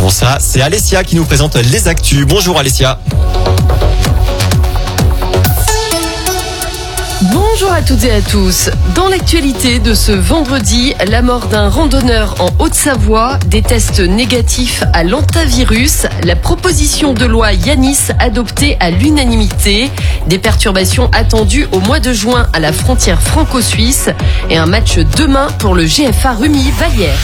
avant ça, c'est Alessia qui nous présente les actus. Bonjour Alessia. Bonjour à toutes et à tous. Dans l'actualité de ce vendredi, la mort d'un randonneur en Haute-Savoie, des tests négatifs à l'antivirus, la proposition de loi Yanis adoptée à l'unanimité, des perturbations attendues au mois de juin à la frontière franco-suisse et un match demain pour le GFA Rumi-Vallière.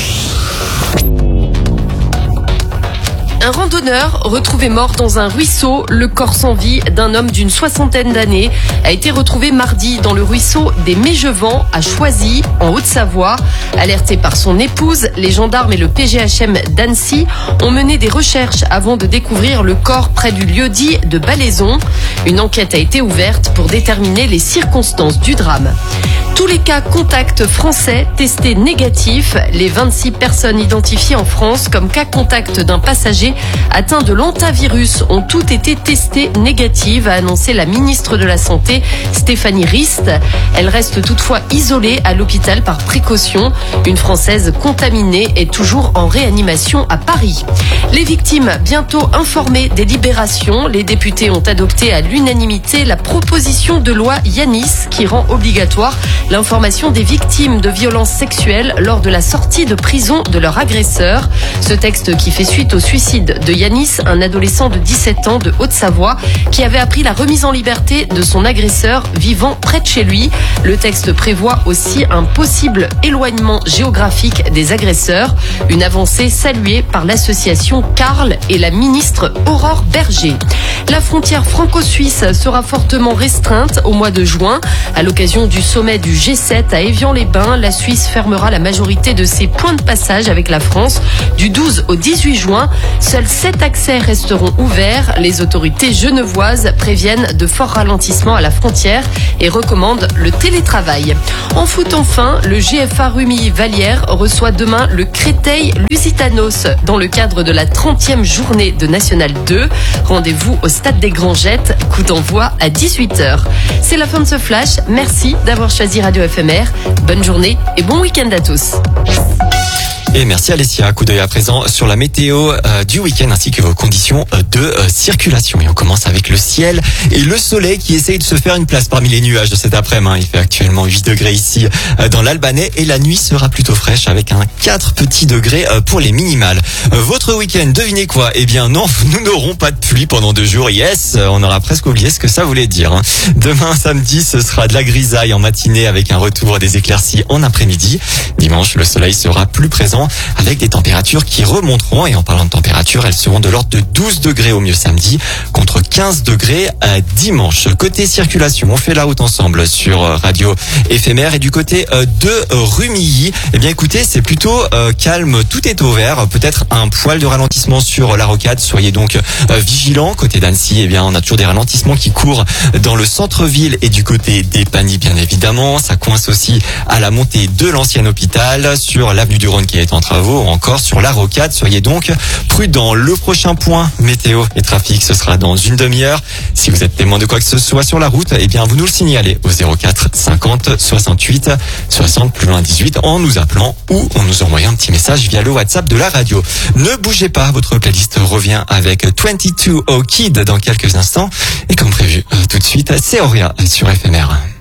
Un randonneur retrouvé mort dans un ruisseau, le corps sans vie d'un homme d'une 60aine d'années a été retrouvé mardi dans le ruisseau des Méjevans à Choisy, en Haute-Savoie. Alerté par son épouse, les gendarmes et le PGHM d'Annecy ont mené des recherches avant de découvrir le corps près du lieu-dit de Balaison. Une enquête a été ouverte pour déterminer les circonstances du drame. Tous les cas contacts français testés négatifs, les 26 personnes identifiées en France comme cas contact d'un passager atteint de l'antivirus ont toutes été testées négatives, a annoncé la ministre de la Santé, Stéphanie Rist. Elle reste toutefois isolée à l'hôpital par précaution. Une Française contaminée est toujours en réanimation à Paris. Les victimes bientôt informées des libérations. Les députés ont adopté à l'unanimité la proposition de loi Yanis qui rend obligatoire l'information des victimes de violences sexuelles lors de la sortie de prison de leur agresseur. Ce texte qui fait suite au suicide de Yanis, un adolescent de 17 ans de Haute-Savoie qui avait appris la remise en liberté de son agresseur vivant près de chez lui. Le texte prévoit aussi un possible éloignement géographique des agresseurs, une avancée saluée par l'association Carl et la ministre Aurore Berger. La frontière franco-suisse sera fortement restreinte au mois de juin. À l'occasion du sommet du G7 à Évian-les-Bains, la Suisse fermera la majorité de ses points de passage avec la France du 12 au 18 juin. Seuls 7 accès resteront ouverts. Les autorités genevoises préviennent de forts ralentissements à la frontière et recommandent le télétravail. En foot enfin, le GFA Rumi-Vallière reçoit demain le Créteil-Lusitanos dans le cadre de la 30e journée de National 2. Rendez-vous au Stade des Grangettes, coup d'envoi à 18h. C'est la fin de ce flash. Merci d'avoir choisi Radio FMR. Bonne journée et bon week-end à tous. Et merci Alessia. Coup d'œil à présent sur la météo du week-end ainsi que vos conditions de circulation. Et on commence avec le ciel et le soleil qui essaye de se faire une place parmi les nuages de cet après-midi. Il fait actuellement 8 degrés ici dans l'Albanais et la nuit sera plutôt fraîche avec un 4 petits degrés pour les minimales. Votre week-end, devinez quoi? Eh bien non, nous n'aurons pas de pluie pendant 2 jours. Yes, on aura presque oublié ce que ça voulait dire. Demain samedi, ce sera de la grisaille en matinée avec un retour des éclaircies en après-midi. Dimanche, le soleil sera plus présent avec des températures qui remonteront. Et en parlant de température, elles seront de l'ordre de 12 degrés au mieux samedi contre 15 degrés à dimanche. Côté circulation, on fait la route ensemble sur Radio Éphémère. Et du côté de Rumilly, eh bien écoutez, c'est plutôt calme, tout est au vert. Peut-être un poil de ralentissement sur la rocade. Soyez donc vigilants. Côté d'Annecy, eh bien on a toujours des ralentissements qui courent dans le centre-ville et du côté des Pagny, bien évidemment. Ça coince aussi à la montée de l'ancien hôpital sur l'avenue du Rhône qui est en travaux, ou encore sur la rocade. Soyez donc prudents. Le prochain point météo et trafic, ce sera dans une demi-heure. Si vous êtes témoin de quoi que ce soit sur la route, eh bien vous nous le signalez au 04 50 68 60 plus loin 18 en nous appelant ou en nous envoyant un petit message via le WhatsApp de la radio. Ne bougez pas, votre playlist revient avec 22 O Kid dans quelques instants. Et comme prévu, tout de suite, c'est Auria sur FMR.